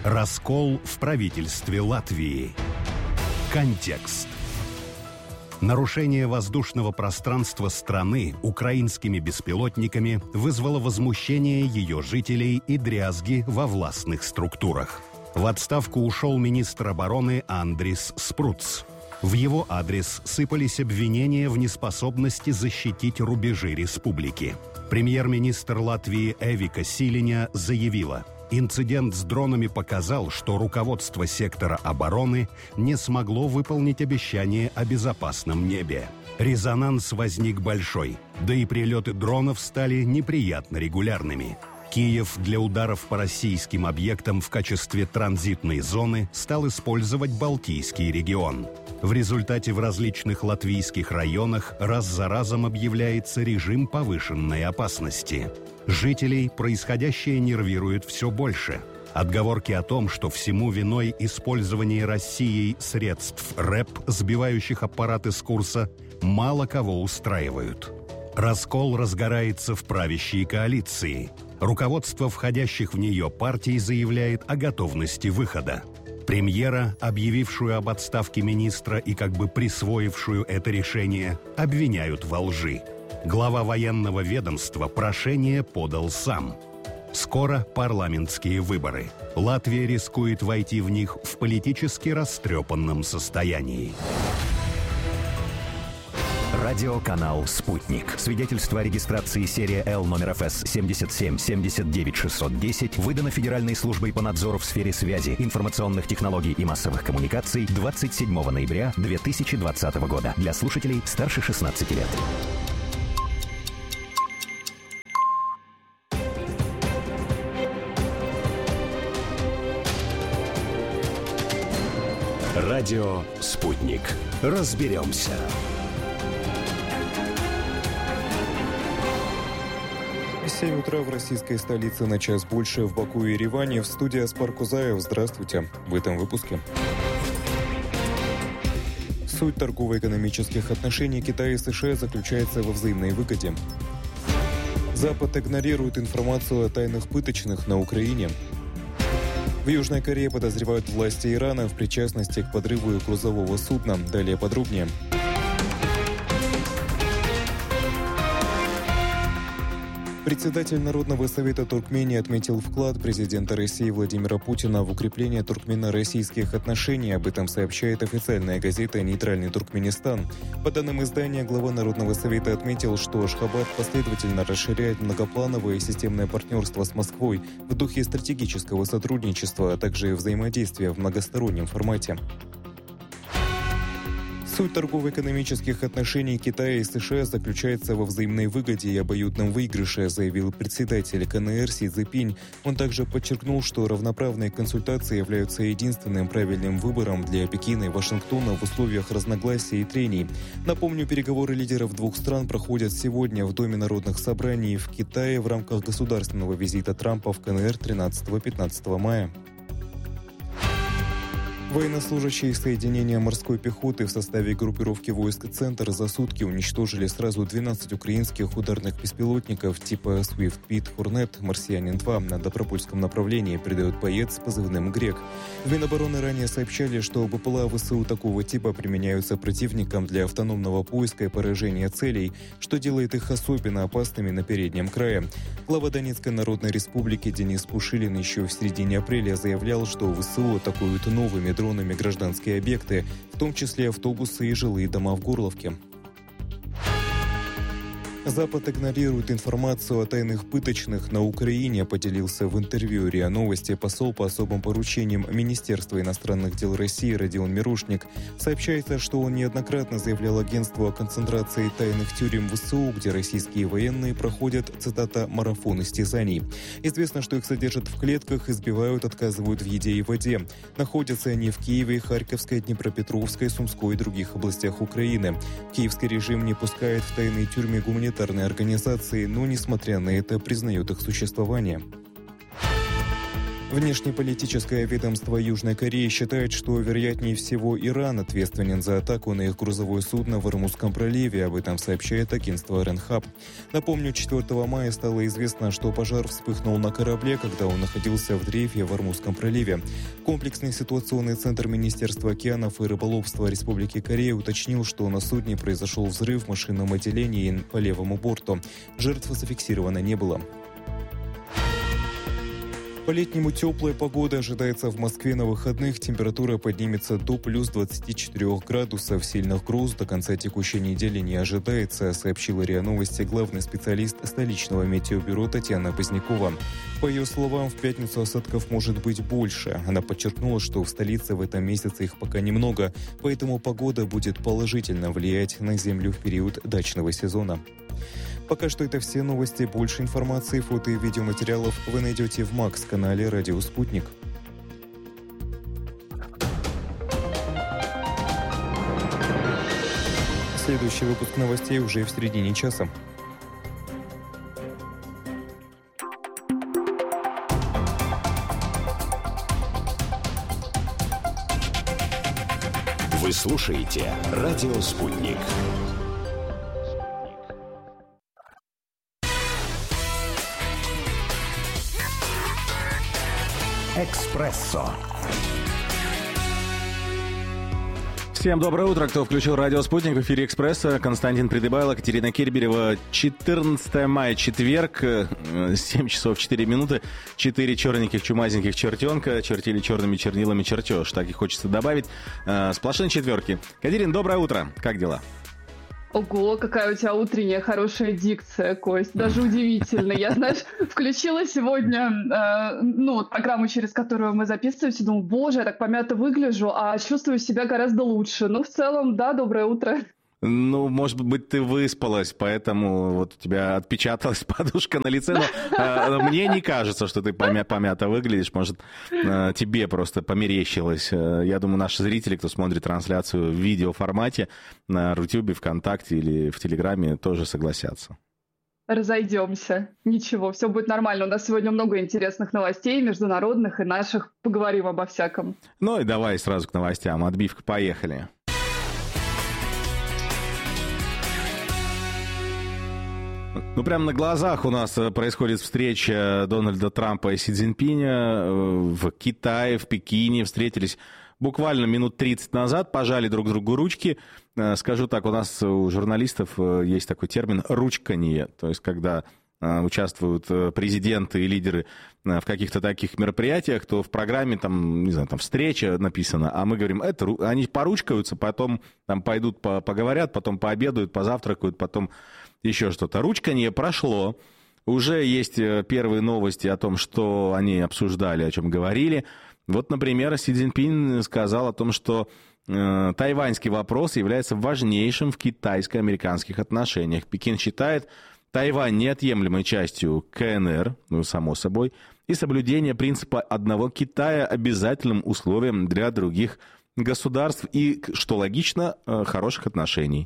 Раскол в правительстве Латвии. Контекст. Нарушение воздушного пространства страны украинскими беспилотниками вызвало возмущение ее жителей и дрязги во властных структурах. В отставку ушел министр обороны Андрис Спруц. В его адрес сыпались обвинения в неспособности защитить рубежи республики. Премьер-министр Латвии Эвика Силиня заявила: инцидент с дронами показал, что руководство сектора обороны не смогло выполнить обещание о безопасном небе. Резонанс возник большой, да и прилеты дронов стали неприятно регулярными. Киев для ударов по российским объектам в качестве транзитной зоны стал использовать Балтийский регион. В результате в различных латвийских районах раз за разом объявляется режим повышенной опасности. Жителей происходящее нервирует все больше. Отговорки о том, что всему виной использование Россией средств РЭП, сбивающих аппараты с курса, мало кого устраивают. Раскол разгорается в правящей коалиции. Руководство входящих в нее партий заявляет о готовности выхода. Премьера, объявившую об отставке министра и как бы присвоившую это решение, обвиняют во лжи. Глава военного ведомства прошение подал сам. Скоро парламентские выборы. Латвия рискует войти в них в политически растрепанном состоянии. Радиоканал «Спутник». Свидетельство о регистрации серия Л номер ФС 77 79 610 выдано Федеральной службой по надзору в сфере связи, информационных технологий и массовых коммуникаций 27 ноября 2020 года. Для слушателей старше 16 лет. Радио «Спутник». Разберемся. В 7 утра в российской столице, на час больше в Баку и Ереване. В студии Аспар Кузаев. Здравствуйте. В этом выпуске. Суть торгово-экономических отношений Китая и США заключается во взаимной выгоде. Запад игнорирует информацию о тайных пыточных на Украине. В Южной Корее подозревают власти Ирана в причастности к подрыву грузового судна. Далее подробнее. Председатель Народного совета Туркмении отметил вклад президента России Владимира Путина в укрепление туркмено-российских отношений. Об этом сообщает официальная газета «Нейтральный Туркменистан». По данным издания, глава Народного совета отметил, что Ашхабад последовательно расширяет многоплановое и системное партнерство с Москвой в духе стратегического сотрудничества, а также взаимодействия в многостороннем формате. Суть торгово-экономических отношений Китая и США заключается во взаимной выгоде и обоюдном выигрыше, заявил председатель КНР Си Цзиньпин. Он также подчеркнул, что равноправные консультации являются единственным правильным выбором для Пекина и Вашингтона в условиях разногласий и трений. Напомню, переговоры лидеров двух стран проходят сегодня в Доме народных собраний в Китае в рамках государственного визита Трампа в КНР 13-15 мая. Военнослужащие соединения морской пехоты в составе группировки войск «Центр» за сутки уничтожили сразу 12 украинских ударных беспилотников типа Swift-Pit Hornet «Марсианин-2» на Добропольском направлении, передает боец с позывным «Грек». В Минобороны ранее сообщали, что БПЛА ВСУ такого типа применяются противником для автономного поиска и поражения целей, что делает их особенно опасными на переднем крае. Глава Донецкой Народной Республики Денис Пушилин еще в середине апреля заявлял, что ВСУ атакуют новыми дронами гражданские объекты, в том числе автобусы и жилые дома в Горловке. Запад игнорирует информацию о тайных пыточных на Украине, поделился в интервью РИА Новости посол по особым поручениям Министерства иностранных дел России Родион Мирошник. Сообщается, что он неоднократно заявлял агентству о концентрации тайных тюрем ВСУ, где российские военные проходят, цитата, «марафон истязаний». Известно, что их содержат в клетках, избивают, отказывают в еде и воде. Находятся они в Киеве, Харьковской, Днепропетровской, Сумской и других областях Украины. Киевский режим не пускает в тайные тюрьмы гуманитарные организации, но, несмотря на это, признает их существование. Внешнеполитическое ведомство Южной Кореи считает, что, вероятнее всего, Иран ответственен за атаку на их грузовое судно в Ормузском проливе. Об этом сообщает агентство РЕНХАБ. Напомню, 4 мая стало известно, что пожар вспыхнул на корабле, когда он находился в дрейфе в Ормузском проливе. Комплексный ситуационный центр Министерства океанов и рыболовства Республики Корея уточнил, что на судне произошел взрыв в машинном отделении по левому борту. Жертв зафиксировано не было. По-летнему теплая погода ожидается в Москве на выходных. Температура поднимется до плюс 24 градусов. Сильных гроз до конца текущей недели не ожидается, сообщила РИА Новости главный специалист столичного метеобюро Татьяна Позднякова. По ее словам, в пятницу осадков может быть больше. Она подчеркнула, что в столице в этом месяце их пока немного, поэтому погода будет положительно влиять на землю в период дачного сезона. Пока что это все новости. Больше информации, фото и видеоматериалов вы найдете в МАКС-канале «Радио Спутник». Следующий выпуск новостей уже в середине часа. Вы слушаете «Радио Спутник». «Экспрессо». Всем доброе утро, кто включил радио «Спутник», в эфире «Экспресса». Константин Придыбайло, Катерина Керберева. 14 мая, четверг, 7 часов 4 минуты. 4 черненьких чумазеньких чертенка чертили черными чернилами чертеж. Так и хочется добавить. Сплошные четверки. Катерин, доброе утро. Как дела? Ого, какая у тебя утренняя хорошая дикция, Кость. Даже удивительно. Я, знаешь, включила сегодня программу, через которую мы записываемся, думаю, боже, я так помято выгляжу, а чувствую себя гораздо лучше. Ну, в целом, да, доброе утро. Ну, может быть, ты выспалась, поэтому вот у тебя отпечаталась подушка на лице. Но мне не кажется, что ты помято выглядишь. Может, тебе просто померещилось. Я думаю, наши зрители, кто смотрит трансляцию в видеоформате на Рутюбе, ВКонтакте или в Телеграме, тоже согласятся. Разойдемся. Ничего, все будет нормально. У нас сегодня много интересных новостей, международных и наших. Поговорим обо всяком. Ну и давай сразу к новостям. Отбивка, поехали. Ну, прямо на глазах у нас происходит встреча Дональда Трампа и Си Цзиньпиня в Китае, в Пекине. Встретились буквально минут 30 назад, пожали друг другу ручки. Скажу так, у нас у журналистов есть такой термин «ручканье», то есть когда участвуют президенты и лидеры в каких-то таких мероприятиях, то в программе там, не знаю, там встреча написано, а мы говорим, они поручкаются, потом там пойдут поговорят, потом пообедают, позавтракают, потом еще что-то. Ручканье прошло, уже есть первые новости о том, что они обсуждали, о чем говорили. Вот, например, Си Цзиньпин сказал о том, что тайваньский вопрос является важнейшим в китайско-американских отношениях. Пекин считает Тайвань неотъемлемой частью КНР, ну, само собой, и соблюдение принципа одного Китая обязательным условием для других государств и, что логично, хороших отношений.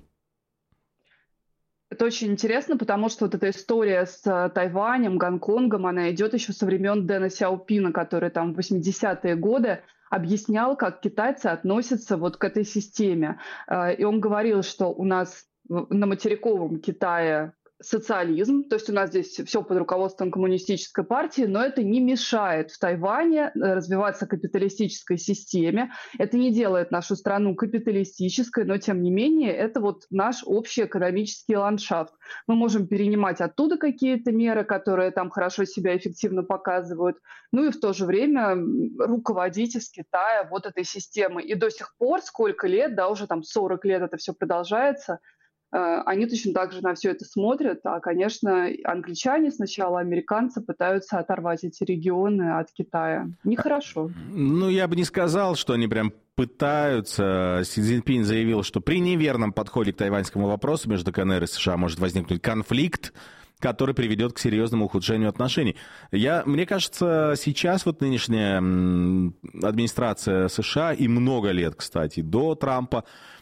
Это очень интересно, потому что вот эта история с Тайванем, Гонконгом, она идет еще со времен Дэна Сяопина, который там в 80-е годы объяснял, как китайцы относятся вот к этой системе. И он говорил, что у нас на материковом Китае социализм, то есть у нас здесь все под руководством коммунистической партии, но это не мешает в Тайване развиваться капиталистической системе, это не делает нашу страну капиталистической, но тем не менее это вот наш общий экономический ландшафт. Мы можем перенимать оттуда какие-то меры, которые там хорошо себя эффективно показывают, ну и в то же время руководить из Китая вот этой системой. И до сих пор, сколько лет, да, уже там 40 лет это все продолжается, они точно так же на все это смотрят, а, конечно, англичане сначала, американцы пытаются оторвать эти регионы от Китая. Нехорошо. Ну, я бы не сказал, что они прям пытаются. Си Цзиньпин заявил, что при неверном подходе к тайваньскому вопросу между КНР и США может возникнуть конфликт, который приведет к серьезному ухудшению отношений. Мне кажется, сейчас вот нынешняя администрация США, и много лет, кстати, до Трампа,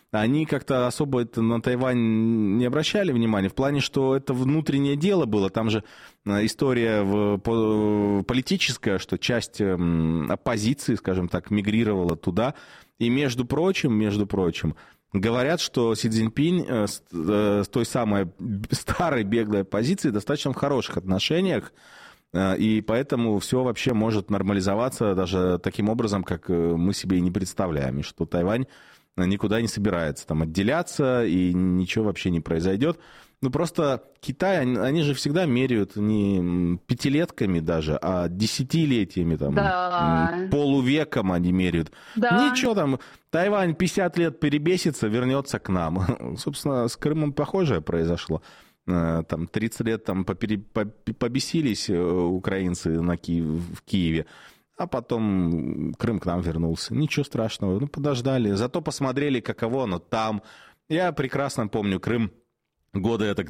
они как-то особо на Тайвань не обращали внимания, в плане, что это внутреннее дело было. Там же история политическая, что часть оппозиции, скажем так, мигрировала туда. И, между прочим, говорят, что Си Цзиньпинь с той самой старой беглой оппозицией достаточно в хороших отношениях, и поэтому все вообще может нормализоваться даже таким образом, как мы себе и не представляем, и что Тайвань никуда не собирается там отделяться, и ничего вообще не произойдет. Ну, просто Китай, они же всегда меряют не пятилетками даже, а десятилетиями, там, Да. полувеком они меряют. Да. Ничего там, Тайвань 50 лет перебесится, вернется к нам. Собственно, с Крымом похожее произошло. Там 30 лет там побесились украинцы в Киеве, а потом Крым к нам вернулся. Ничего страшного, ну, подождали. Зато посмотрели, каково оно там. Я прекрасно помню Крым года это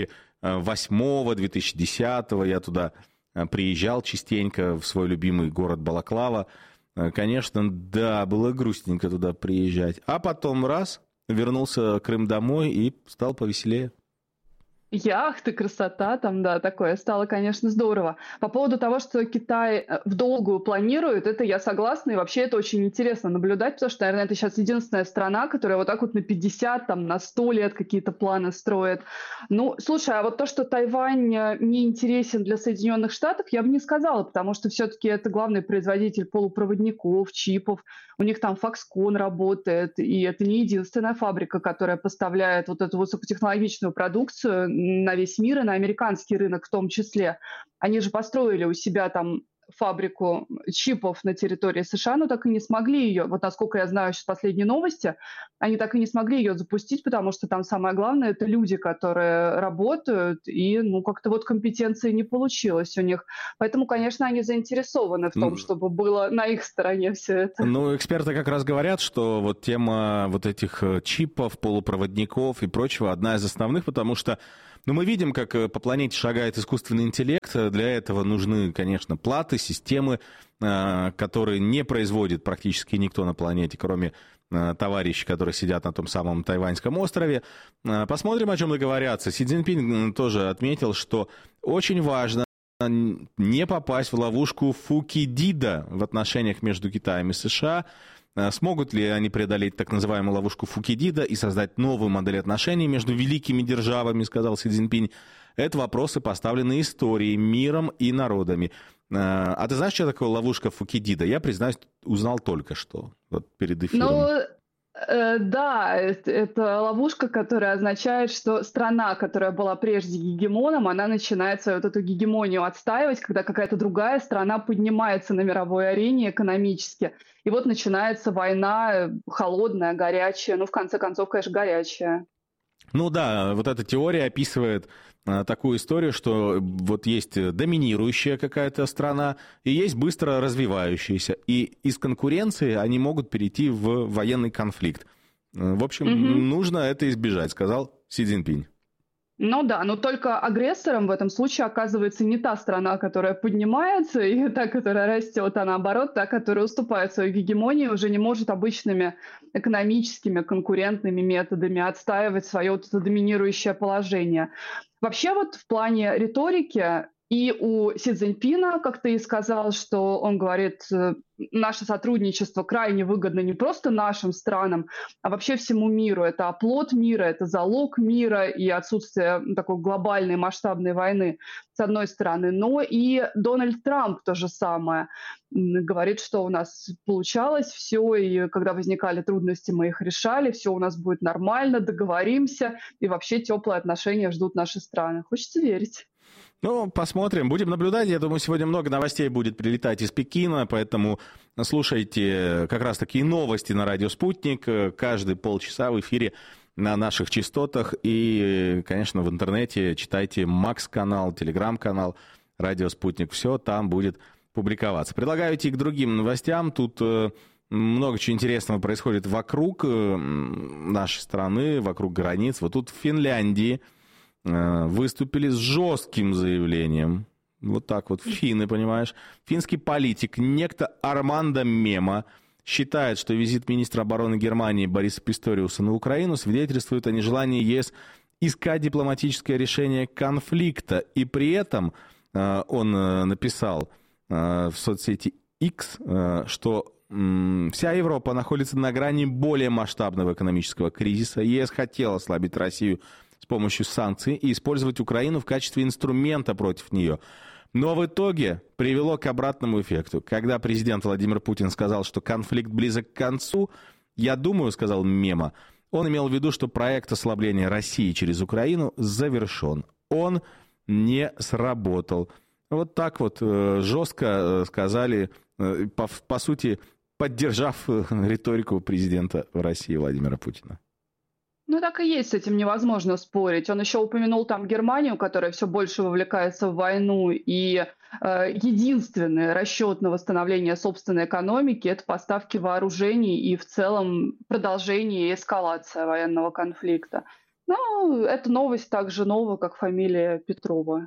2008-2010. Я туда приезжал частенько в свой любимый город Балаклава. Конечно, да, было грустненько туда приезжать. А потом раз, вернулся Крым домой и стал повеселее. Яхты, красота там, да, такое. Стало, конечно, здорово. По поводу того, что Китай в долгую планирует, это я согласна, и вообще это очень интересно наблюдать, потому что, наверное, это сейчас единственная страна, которая вот так вот на 50, там, на 100 лет какие-то планы строит. Ну, слушай, а вот то, что Тайвань не интересен для Соединенных Штатов, я бы не сказала, потому что все-таки это главный производитель полупроводников, чипов, у них там Foxconn работает, и это не единственная фабрика, которая поставляет вот эту высокотехнологичную продукцию на весь мир и на американский рынок в том числе. Они же построили у себя там фабрику чипов на территории США, но так и не смогли ее, вот насколько я знаю сейчас последние новости, они так и не смогли ее запустить, потому что там самое главное — это люди, которые работают, и ну как-то вот компетенции не получилось у них. Поэтому, конечно, они заинтересованы в том, чтобы было на их стороне все это. Ну, эксперты как раз говорят, что вот тема вот этих чипов, полупроводников и прочего одна из основных, потому что ну, мы видим, как по планете шагает искусственный интеллект. Для этого нужны, конечно, платы, системы, которые не производит практически никто на планете, кроме товарищей, которые сидят на том самом Тайваньском острове. Посмотрим, о чем договорятся. Си Цзиньпин тоже отметил, что очень важно не попасть в ловушку Фукидида в отношениях между Китаем и США. Смогут ли они преодолеть так называемую ловушку Фукидида и создать новую модель отношений между великими державами, сказал Си Цзиньпинь. Это вопросы, поставленные историей, миром и народами. А ты знаешь, что такое ловушка Фукидида? Я, признаюсь, узнал только что, вот перед эфиром. Да, это ловушка, которая означает, что страна, которая была прежде гегемоном, она начинает свою вот эту гегемонию отстаивать, когда какая-то другая страна поднимается на мировой арене экономически. И вот начинается война холодная, горячая, ну, в конце концов, конечно, горячая. Ну да, вот эта теория описывает такую историю, что вот есть доминирующая какая-то страна и есть быстро развивающаяся. И из конкуренции они могут перейти в военный конфликт. В общем, нужно это избежать, сказал Си Цзиньпинь. Ну да, но только агрессором в этом случае оказывается не та страна, которая поднимается, и та, которая растет, а наоборот, та, которая уступает свою гегемонию, уже не может обычными экономическими, конкурентными методами отстаивать свое вот это доминирующее положение. Вообще вот в плане риторики и у Си Цзиньпина, как ты и сказал, что он говорит, наше сотрудничество крайне выгодно не просто нашим странам, а вообще всему миру. Это оплот мира, это залог мира и отсутствие такой глобальной масштабной войны, с одной стороны. Но и Дональд Трамп то же самое. Говорит, что у нас получалось все, и когда возникали трудности, мы их решали, все у нас будет нормально, договоримся, и вообще теплые отношения ждут наши страны. Хочется верить. Ну, посмотрим, будем наблюдать. Я думаю, сегодня много новостей будет прилетать из Пекина, поэтому слушайте как раз-таки новости на радио «Спутник» каждые полчаса в эфире на наших частотах. И, конечно, в интернете читайте Макс-канал, Телеграм-канал «Радио Спутник». Все там будет публиковаться. Предлагаю идти к другим новостям. Тут много чего интересного происходит вокруг нашей страны, вокруг границ. Вот тут в Финляндии выступили с жестким заявлением. Вот так вот, финны, понимаешь. Финский политик, некто Армандо Мема, считает, что визит министра обороны Германии Бориса Писториуса на Украину свидетельствует о нежелании ЕС искать дипломатическое решение конфликта. И при этом он написал в соцсети X, что вся Европа находится на грани более масштабного экономического кризиса. ЕС хотел ослабить Россию с помощью санкций и использовать Украину в качестве инструмента против нее. Но в итоге привело к обратному эффекту. Когда президент Владимир Путин сказал, что конфликт близок к концу, я думаю, сказал Мема, он имел в виду, что проект ослабления России через Украину завершен. Он не сработал. Вот так вот жестко сказали, по сути, поддержав риторику президента России Владимира Путина. Ну, так и есть, с этим невозможно спорить. Он еще упомянул там Германию, которая все больше вовлекается в войну, и единственный расчет на восстановление собственной экономики – это поставки вооружений и в целом продолжение и эскалация военного конфликта. Ну, эта новость так же нова, как фамилия Петрова.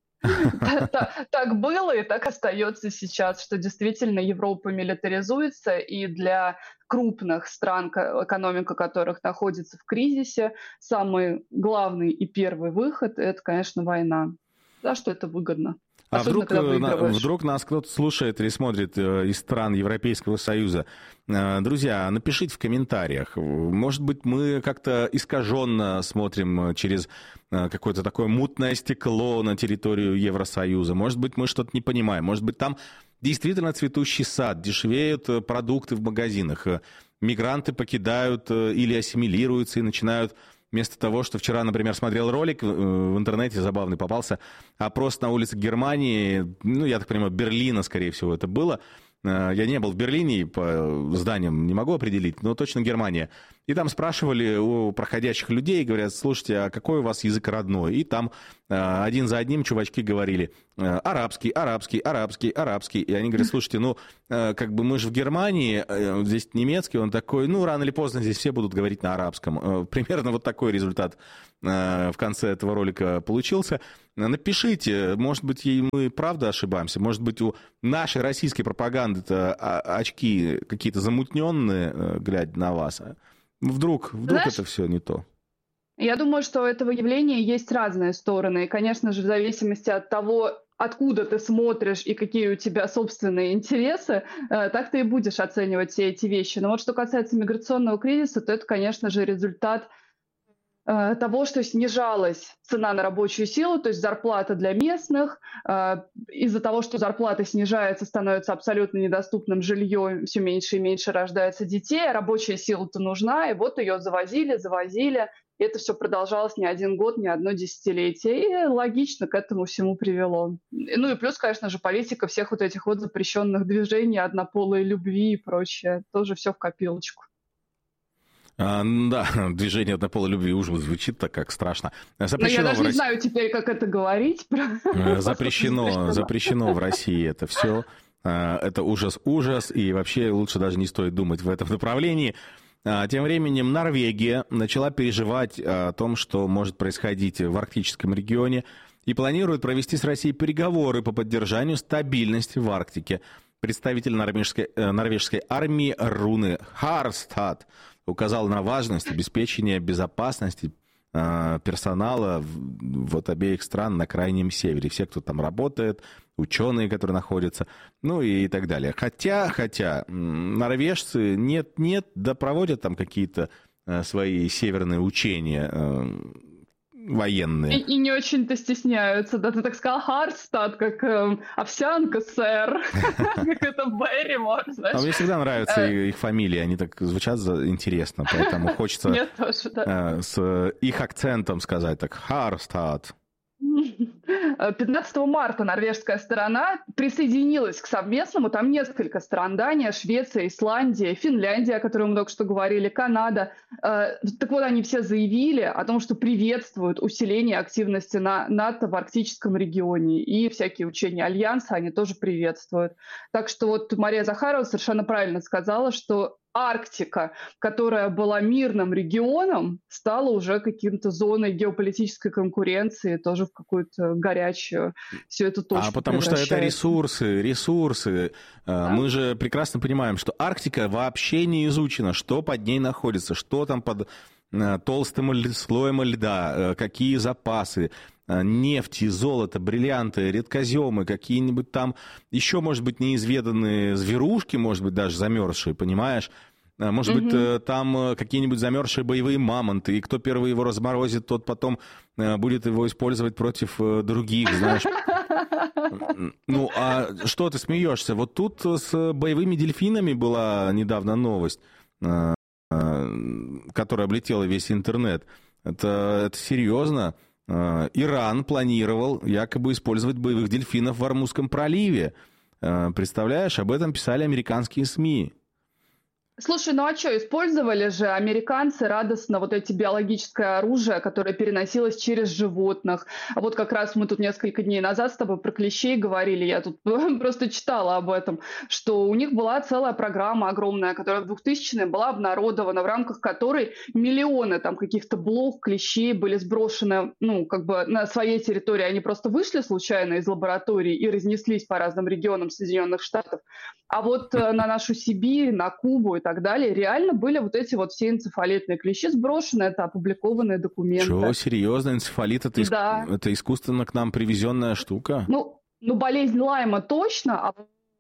Так было и так остается сейчас, что действительно Европа милитаризуется, и для крупных стран, экономика которых находится в кризисе, самый главный и первый выход – это, конечно, война. Да, что это выгодно. А вдруг нас кто-то слушает или смотрит из стран Европейского Союза. Друзья, напишите в комментариях. Может быть, мы как-то искаженно смотрим через какое-то такое мутное стекло на территорию Евросоюза. Может быть, мы что-то не понимаем. Может быть, там действительно цветущий сад, дешевеют продукты в магазинах. Мигранты покидают или ассимилируются и начинают... Вместо того, что вчера, например, смотрел ролик в интернете, забавный попался, опрос на улице Германии, ну, я так понимаю, Берлина, скорее всего, это было. Я не был в Берлине, по зданиям не могу определить, но точно Германия. И там спрашивали у проходящих людей, говорят, слушайте, а какой у вас язык родной? И там один за одним чувачки говорили, арабский, арабский, арабский, арабский. И они говорят, слушайте, ну, как бы мы же в Германии, здесь немецкий, он такой, ну, рано или поздно здесь все будут говорить на арабском. Примерно вот такой результат в конце этого ролика получился. Напишите, может быть, мы правда ошибаемся, может быть, у нашей российской пропаганды-то очки какие-то замутненные, глядя на вас. Вдруг знаешь, это все не то. Я думаю, что у этого явления есть разные стороны. И, конечно же, в зависимости от того, откуда ты смотришь и какие у тебя собственные интересы, так ты и будешь оценивать все эти вещи. Но вот что касается миграционного кризиса, то это, конечно же, результат того, что снижалась цена на рабочую силу, то есть зарплата для местных. Из-за того, что зарплата снижается, становится абсолютно недоступным жилье, все меньше и меньше рождается детей, а рабочая сила-то нужна, и вот ее завозили. И это все продолжалось не один год, не одно десятилетие, и логично к этому всему привело. Ну и плюс, конечно же, политика всех вот этих вот запрещенных движений, однополой любви и прочее, тоже все в копилочку. Да, движение однополой любви уже звучит так, как страшно. Запрещено. Но я даже не знаю теперь, как это говорить. Запрещено в России это все. Это ужас, и вообще лучше даже не стоит думать в этом направлении. Тем временем Норвегия начала переживать о том, что может происходить в арктическом регионе, и планирует провести с Россией переговоры по поддержанию стабильности в Арктике. Представитель норвежской армии Руне Харстад указал на важность обеспечения безопасности персонала вот обеих стран на Крайнем Севере. Все, кто там работает, ученые, которые находятся, ну и так далее. Хотя норвежцы нет, да проводят там какие-то свои северные учения военные. И не очень-то стесняются. Да, ты так сказал, Харстад, как овсянка, сэр. Как это Берримор, знаешь. А мне всегда нравятся их фамилии, они так звучат интересно, поэтому хочется с их акцентом сказать так, Харстад. 15 марта норвежская сторона присоединилась к совместному. Там несколько стран: Дания, Швеция, Исландия, Финляндия, о которой мы только что говорили, Канада. Так вот, они все заявили о том, что приветствуют усиление активности НАТО в арктическом регионе. И всякие учения Альянса они тоже приветствуют. Так что вот Мария Захарова совершенно правильно сказала, что Арктика, которая была мирным регионом, стала уже каким-то зоной геополитической конкуренции, тоже в какую-то горячую. Все это точно потому что это ресурсы. Да. Мы же прекрасно понимаем, что Арктика вообще не изучена, что под ней находится, что там под толстым слоем льда, какие запасы, нефти, золото, бриллианты, редкоземы, какие-нибудь там еще, может быть, неизведанные зверушки, может быть, даже замерзшие, понимаешь? Может быть, там какие-нибудь замерзшие боевые мамонты, и кто первый его разморозит, тот потом будет его использовать против других, знаешь. Ну, а что ты смеешься? Вот тут с боевыми дельфинами была недавно новость, которая облетела весь интернет. Это серьезно. Иран планировал якобы использовать боевых дельфинов в Ормузском проливе. Представляешь, об этом писали американские СМИ. Слушай, ну а что, использовали же американцы радостно вот эти биологическое оружие, которое переносилось через животных. А вот как раз мы тут несколько дней назад с тобой про клещей говорили, я тут просто читала об этом, что у них была целая программа огромная, которая в 2000-е была обнародована, в рамках которой миллионы там каких-то блох, клещей были сброшены, ну, как бы на своей территории. Они просто вышли случайно из лаборатории и разнеслись по разным регионам Соединенных Штатов. А вот на нашу Сибирь, на Кубу и так далее реально были вот эти вот все энцефалитные клещи сброшены, это опубликованные документы. Чего, серьезно? Энцефалит это, да. Это искусственно к нам привезенная штука? Ну, болезнь Лайма точно, а...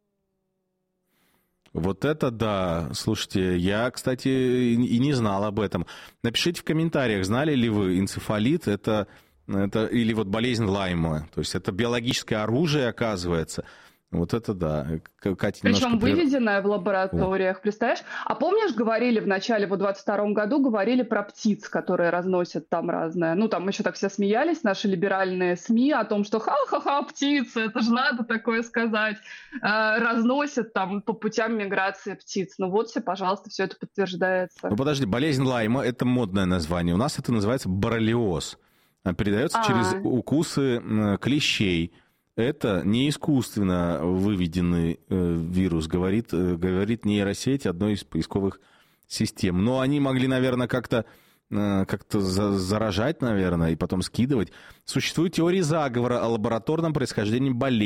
Вот это да. Слушайте, я, кстати, и не знал об этом. Напишите в комментариях, знали ли вы, энцефалит это или вот болезнь Лайма. То есть это биологическое оружие, оказывается. Вот это да. Катя причем выведенная в лабораториях, представляешь? А помнишь, говорили в начале, в 22-м году, говорили про птиц, которые разносят там разное. Ну, там еще так все смеялись, наши либеральные СМИ, о том, что ха-ха-ха, птицы, это же надо такое сказать. Разносят там по путям миграции птиц. Ну вот все, пожалуйста, все это подтверждается. Ну подожди, болезнь Лайма – это модное название. У нас это называется боррелиоз. Передается через укусы клещей. Это не искусственно выведенный вирус, говорит нейросеть одной из поисковых систем. Но они могли, наверное, как-то заражать, наверное, и потом скидывать. Существует теория заговора о лабораторном происхождении болезни.